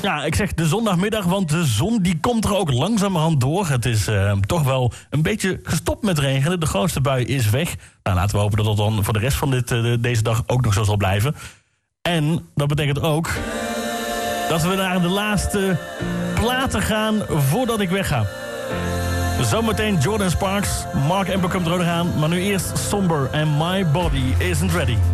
Ja, ik zeg de zondagmiddag, want de zon die komt er ook langzamerhand door. Het is toch wel een beetje gestopt met regenen. De grootste bui is weg. Nou, laten we hopen dat dat dan voor de rest van deze dag ook nog zo zal blijven. En dat betekent ook dat we naar de laatste platen gaan voordat ik wegga. Zometeen Jordan Sparks, Mark Amber komt er ook nog aan. Maar nu eerst Somber en My Body Isn't Ready.